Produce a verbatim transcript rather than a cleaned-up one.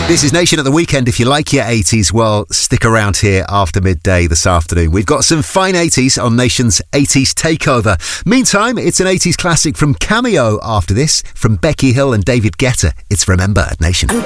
This is Nation at the Weekend. If you like your eighties, well, stick around here after midday this afternoon. We've got some fine eighties on Nation's eighties Takeover. Meantime, it's an eighties classic from Cameo after this, from Becky Hill and David Guetta. It's Remember at Nation.